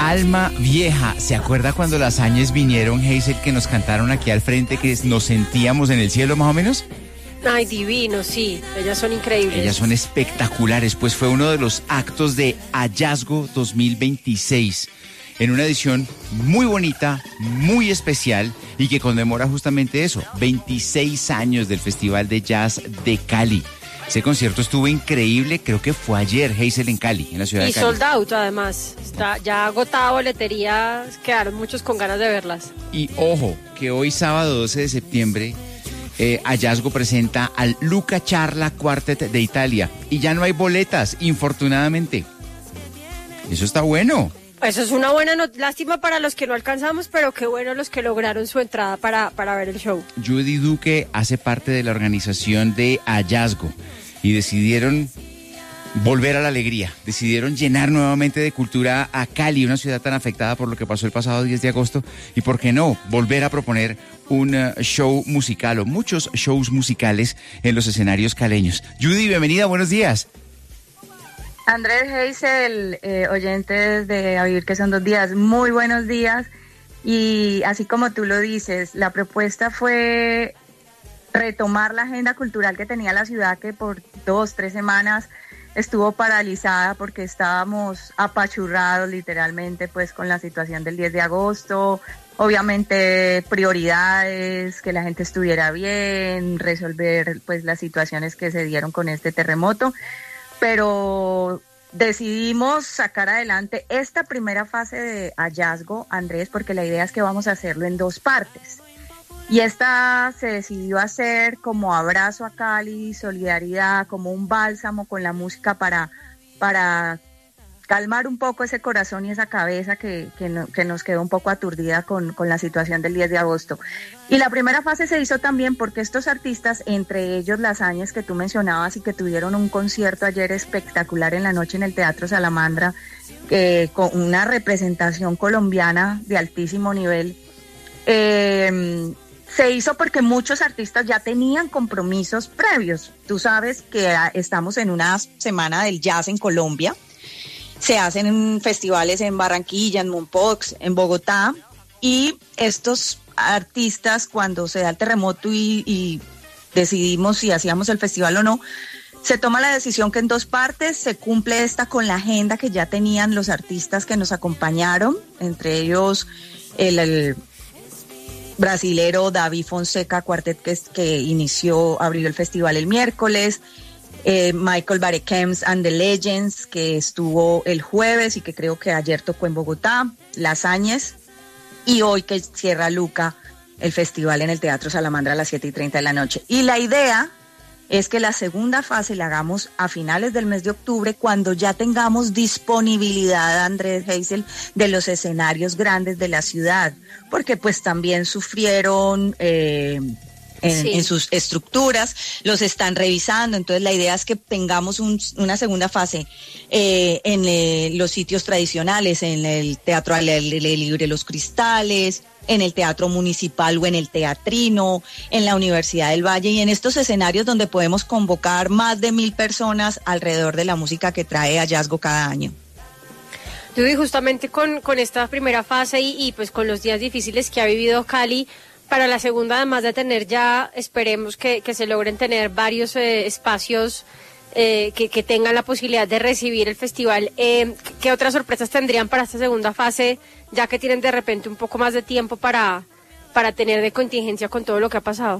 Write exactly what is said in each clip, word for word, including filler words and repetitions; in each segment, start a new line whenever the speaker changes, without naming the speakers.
Alma Vieja. ¿Se acuerda cuando las Áñez vinieron, Hazel, que nos cantaron aquí al frente, que nos sentíamos en el cielo más o menos?
Ay, divino, sí. Ellas son increíbles.
Ellas son espectaculares. Pues fue uno de los actos de Hallazgo dos mil veintiséis. En una edición muy bonita, muy especial y que conmemora justamente eso, veintiséis años del Festival de Jazz de Cali. Ese concierto estuvo increíble, creo que fue ayer, Hazel, en Cali, en la ciudad
y
de Cali.
Y sold out, además. Está ya agotada boletería, quedaron muchos con ganas de verlas.
Y ojo, que hoy sábado doce de septiembre, eh, Hallazgo presenta al Luca Charla Quartet de Italia. Y ya no hay boletas, infortunadamente. Eso está bueno.
Eso es una buena not- lástima para los que no alcanzamos, pero qué bueno los que lograron su entrada para, para ver el show.
Judy Duque hace parte de la organización de Hallazgo y decidieron volver a la alegría, decidieron llenar nuevamente de cultura a Cali, una ciudad tan afectada por lo que pasó el pasado diez de agosto, y por qué no, volver a proponer un uh, show musical o muchos shows musicales en los escenarios caleños. Judy, bienvenida, buenos días.
Andrés, Hazel, eh, oyentes de A Vivir que son dos días, muy buenos días. Y así como tú lo dices, la propuesta fue retomar la agenda cultural que tenía la ciudad, que por dos, tres semanas estuvo paralizada porque estábamos apachurrados literalmente pues con la situación del diez de agosto, obviamente prioridades, que la gente estuviera bien, resolver pues las situaciones que se dieron con este terremoto. Pero decidimos sacar adelante esta primera fase de Hallazgo, Andrés, porque la idea es que vamos a hacerlo en dos partes. Y esta se decidió hacer como abrazo a Cali, solidaridad, como un bálsamo con la música para, para calmar un poco ese corazón y esa cabeza que, que, no, que nos quedó un poco aturdida con, con la situación del diez de agosto. Y la primera fase se hizo también porque estos artistas, entre ellos las Áñez que tú mencionabas y que tuvieron un concierto ayer espectacular en la noche en el Teatro Salamandra, eh, con una representación colombiana de altísimo nivel, eh, se hizo porque muchos artistas ya tenían compromisos previos. Tú sabes que estamos en una semana del jazz en Colombia. Se hacen festivales en Barranquilla, en Mompox, en Bogotá, y estos artistas, cuando se da el terremoto y, y decidimos si hacíamos el festival o no, se toma la decisión que en dos partes se cumple esta con la agenda que ya tenían los artistas que nos acompañaron, entre ellos el, el brasilero David Fonseca Quartet, que, que inició, abrió el festival el miércoles, Eh, Michael Barekems and the Legends, que estuvo el jueves y que creo que ayer tocó en Bogotá, Las Áñez, y hoy que cierra Luca el festival en el Teatro Salamandra a las siete y treinta de la noche. Y la idea es que la segunda fase la hagamos a finales del mes de octubre, cuando ya tengamos disponibilidad, Andrés, Hazel, de los escenarios grandes de la ciudad, porque pues también sufrieron Eh, En, sí. en sus estructuras, los están revisando, entonces la idea es que tengamos un, una segunda fase eh, en eh, los sitios tradicionales, en el Teatro al aire libre Los Cristales, en el Teatro Municipal o en el Teatrino, en la Universidad del Valle, y en estos escenarios donde podemos convocar más de mil personas alrededor de la música que trae Hallazgo cada año.
Judy, justamente con, con esta primera fase y, y pues con los días difíciles que ha vivido Cali, para la segunda, además de tener ya, esperemos que, que se logren tener varios eh, espacios eh, que, que tengan la posibilidad de recibir el festival, eh, ¿qué otras sorpresas tendrían para esta segunda fase, ya que tienen de repente un poco más de tiempo para, para tener de contingencia con todo lo que ha pasado?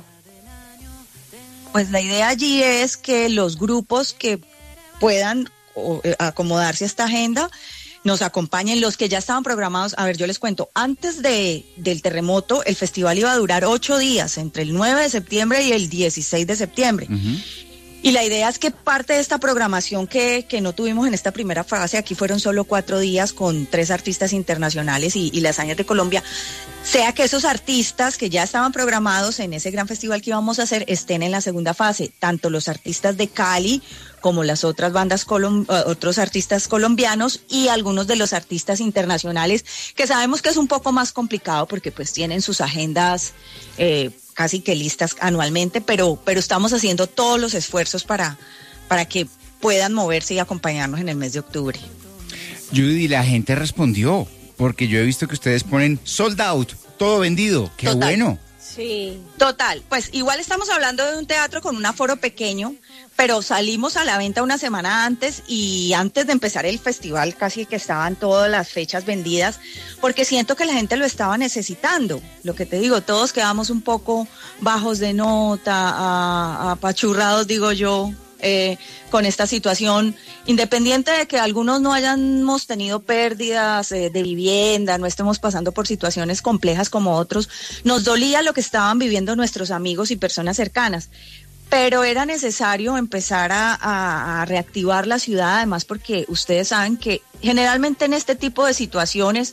Pues la idea allí es que los grupos que puedan o, eh, acomodarse a esta agenda nos acompañen, los que ya estaban programados. A ver, yo les cuento, antes de del terremoto, el festival iba a durar ocho días, entre el nueve de septiembre y el dieciséis de septiembre. Uh-huh. Y la idea es que parte de esta programación que, que no tuvimos en esta primera fase, aquí fueron solo cuatro días con tres artistas internacionales y, y las Áñez de Colombia, sea que esos artistas que ya estaban programados en ese gran festival que íbamos a hacer estén en la segunda fase, tanto los artistas de Cali como las otras bandas, colom- uh, otros artistas colombianos y algunos de los artistas internacionales, que sabemos que es un poco más complicado porque pues tienen sus agendas eh, casi que listas anualmente, pero, pero estamos haciendo todos los esfuerzos para, para que puedan moverse y acompañarnos en el mes de octubre.
Judy, la gente respondió. porque yo he visto que ustedes ponen sold out, todo vendido. ¡Qué
Total.
bueno!
Sí.
Total, pues igual estamos hablando de un teatro con un aforo pequeño, pero salimos a la venta una semana antes y antes de empezar el festival casi que estaban todas las fechas vendidas, porque siento que la gente lo estaba necesitando. Lo que te digo, todos quedamos un poco bajos de nota, a- apachurrados, digo yo, eh, con esta situación, independiente de que algunos no hayamos tenido pérdidas eh, de vivienda, no estemos pasando por situaciones complejas como otros, nos dolía lo que estaban viviendo nuestros amigos y personas cercanas. Pero era necesario empezar a, a, a reactivar la ciudad, además porque ustedes saben que generalmente en este tipo de situaciones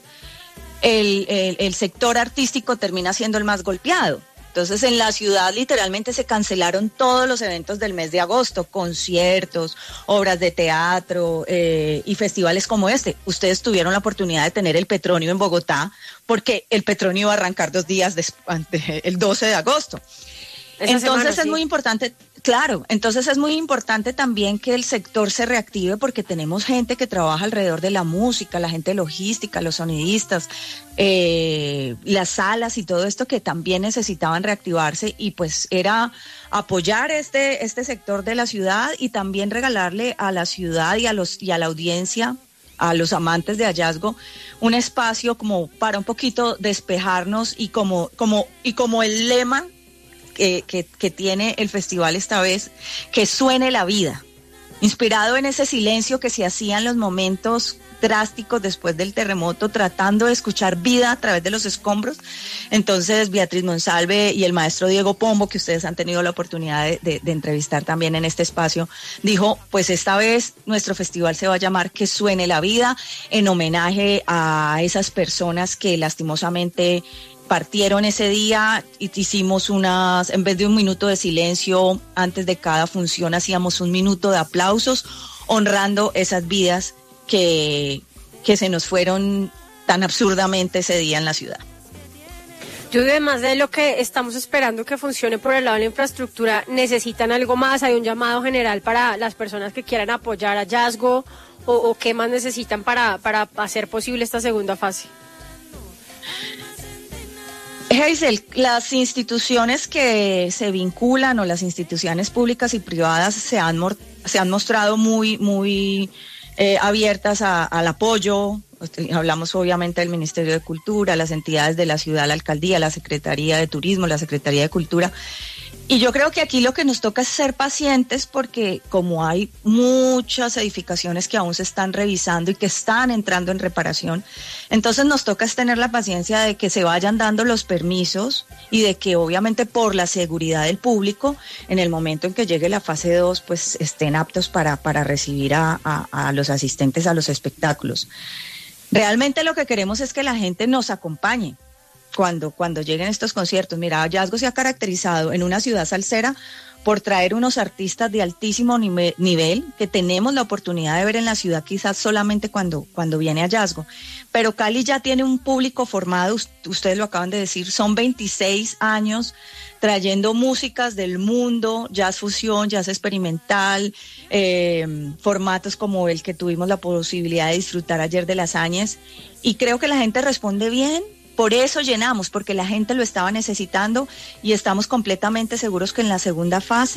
el, el, el sector artístico termina siendo el más golpeado. Entonces en la ciudad literalmente se cancelaron todos los eventos del mes de agosto, conciertos, obras de teatro eh, y festivales como este. Ustedes tuvieron la oportunidad de tener el Petronio en Bogotá porque el Petronio iba a arrancar dos días después, el doce de agosto.
Esa
Entonces
semana,
es
sí.
muy importante, claro, entonces es muy importante también que el sector se reactive porque tenemos gente que trabaja alrededor de la música, la gente logística, los sonidistas, eh, las salas y todo esto que también necesitaban reactivarse y pues era apoyar este, este sector de la ciudad y también regalarle a la ciudad y a los y a la audiencia, a los amantes de Hallazgo, un espacio como para un poquito despejarnos y como, como, y como el lema Que, que, que tiene el festival esta vez, que suene la vida, inspirado en ese silencio que se hacía en los momentos drásticos después del terremoto, tratando de escuchar vida a través de los escombros. Entonces Beatriz Monsalve y el maestro Diego Pombo, que ustedes han tenido la oportunidad de, de, de entrevistar también en este espacio, dijo, pues esta vez nuestro festival se va a llamar Que Suene la Vida, en homenaje a esas personas que lastimosamente partieron ese día. Y hicimos unas, en vez de un minuto de silencio antes de cada función, hacíamos un minuto de aplausos honrando esas vidas que, que se nos fueron tan absurdamente ese día en la ciudad.
Yo además de lo que estamos esperando que funcione por el lado de la infraestructura, ¿necesitan algo más? ¿Hay un llamado general para las personas que quieran apoyar a Hallazgo? ¿O, o qué más necesitan para, para hacer posible esta segunda fase?
Hazel, las instituciones que se vinculan o las instituciones públicas y privadas se han, mor- se han mostrado muy, muy eh, abiertas a, al apoyo. Hablamos obviamente del Ministerio de Cultura, las entidades de la ciudad, la alcaldía, la Secretaría de Turismo, la Secretaría de Cultura. Y yo creo que aquí lo que nos toca es ser pacientes porque como hay muchas edificaciones que aún se están revisando y que están entrando en reparación, entonces nos toca es tener la paciencia de que se vayan dando los permisos y de que obviamente por la seguridad del público, en el momento en que llegue la fase dos, pues estén aptos para, para recibir a, a, a los asistentes a los espectáculos. Realmente lo que queremos es que la gente nos acompañe. Cuando, cuando lleguen estos conciertos. Mira, Hallazgo se ha caracterizado en una ciudad salsera por traer unos artistas de altísimo nive- nivel que tenemos la oportunidad de ver en la ciudad quizás solamente cuando, cuando viene Hallazgo. Pero Cali ya tiene un público formado, ustedes lo acaban de decir, son veintiséis años trayendo músicas del mundo, jazz fusión, jazz experimental, eh, formatos como el que tuvimos la posibilidad de disfrutar ayer de Las Áñez. Y creo que la gente responde bien. Por eso llenamos, porque la gente lo estaba necesitando y estamos completamente seguros que en la segunda fase,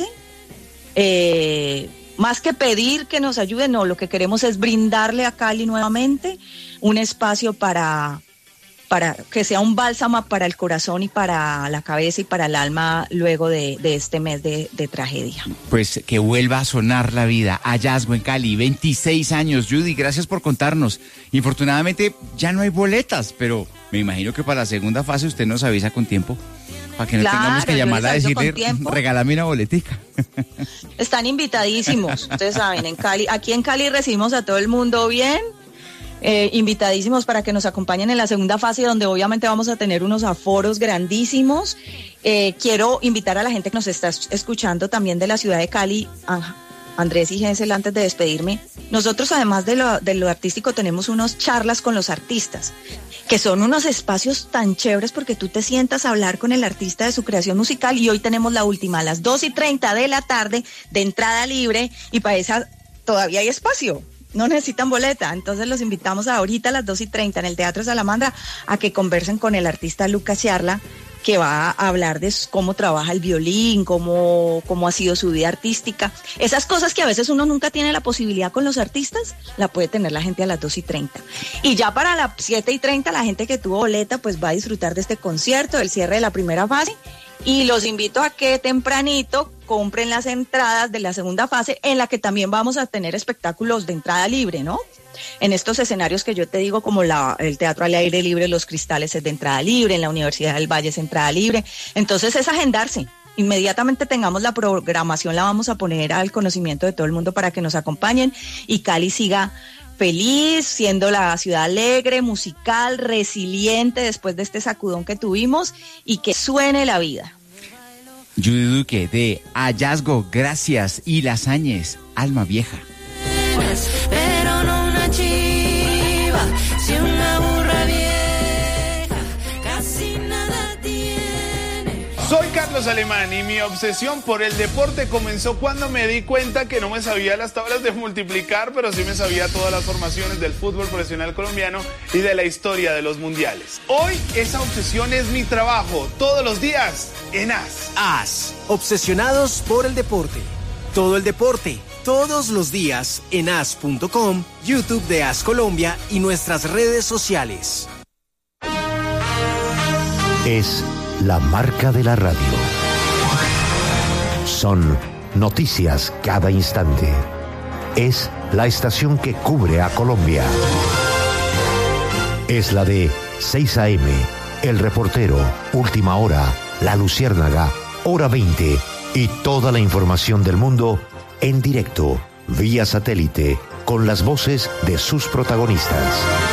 eh, más que pedir que nos ayuden, no, lo que queremos es brindarle a Cali nuevamente un espacio para, para que sea un bálsamo para el corazón y para la cabeza y para el alma luego de, de este mes de, de tragedia.
Pues que vuelva a sonar la vida. Hallazgo en Cali, veintiséis años. Judy, gracias por contarnos. Infortunadamente ya no hay boletas, pero me imagino que para la segunda fase usted nos avisa con tiempo, para que no
Claro,
tengamos que
yo
llamarla a
les aviso con
decirle,
tiempo.
regálame una boletica.
Están invitadísimos, ustedes saben, en Cali, aquí en Cali recibimos a todo el mundo bien. Eh, invitadísimos para que nos acompañen en la segunda fase, donde obviamente vamos a tener unos aforos grandísimos. Eh, quiero invitar a la gente que nos está escuchando también de la ciudad de Cali, a Andrés y Gensel, antes de despedirme. Nosotros, además de lo, de lo artístico, tenemos unos charlas con los artistas, que son unos espacios tan chéveres porque tú te sientas a hablar con el artista de su creación musical, y hoy tenemos la última a las dos y treinta de la tarde, de entrada libre, y para esa todavía hay espacio. no necesitan boleta. Entonces los invitamos ahorita a las dos y treinta en el Teatro Salamandra a que conversen con el artista Lucas Ciarla, que va a hablar de cómo trabaja el violín, cómo, cómo ha sido su vida artística. Esas cosas que a veces uno nunca tiene la posibilidad con los artistas, la puede tener la gente a las dos y treinta. Y ya para las siete y treinta, la gente que tuvo boleta, pues va a disfrutar de este concierto, del cierre de la primera fase. Y los invito a que tempranito compren las entradas de la segunda fase, en la que también vamos a tener espectáculos de entrada libre, ¿no? En estos escenarios que yo te digo, como la, el Teatro al Aire Libre, Los Cristales es de entrada libre, en la Universidad del Valle es entrada libre. Entonces es agendarse. Inmediatamente tengamos la programación, la vamos a poner al conocimiento de todo el mundo para que nos acompañen y Cali siga feliz, siendo la ciudad alegre, musical, resiliente después de este sacudón que tuvimos, y que suene la vida.
Judy Duque de Hallazgo, gracias. Y Lasañez, Alma Vieja.
Pero no una chiva, si una burra vieja, casi nada tiene.
Soy Carlos Alemán y mi obsesión por el deporte comenzó cuando me di cuenta que no me sabía las tablas de multiplicar, pero sí me sabía todas las formaciones del fútbol profesional colombiano y de la historia de los mundiales. Hoy esa obsesión es mi trabajo, todos los días en A S.
A S, obsesionados por el deporte. Todo el deporte, todos los días en A S punto com, YouTube de A S Colombia y nuestras redes sociales.
Es la marca de la radio. Son noticias cada instante. Es la estación que cubre a Colombia. Es la de seis a eme, El Reportero, Última Hora, La Luciérnaga, Hora veinte y toda la información del mundo en directo, vía satélite, con las voces de sus protagonistas.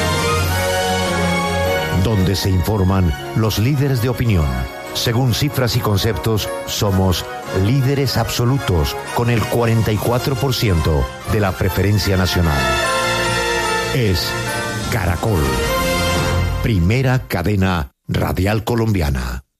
Donde se informan los líderes de opinión. Según cifras y conceptos, somos líderes absolutos con el cuarenta y cuatro por ciento de la preferencia nacional. Es Caracol, primera cadena radial colombiana.